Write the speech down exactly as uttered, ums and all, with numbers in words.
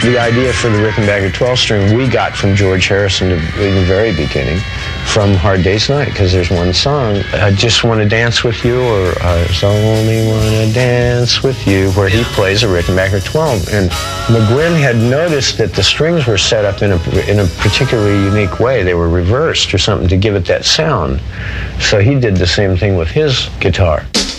The idea for the Rickenbacker twelve string we got from George Harrison in the very beginning, from Hard Day's Night, because there's one song, I Just Want to Dance With You, or I Just Only Want to Dance With You, where he plays a Rickenbacker twelve. And McGuinn had noticed that the strings were set up in a, in a particularly unique way. They were reversed or something to give it that sound. So he did the same thing with his guitar.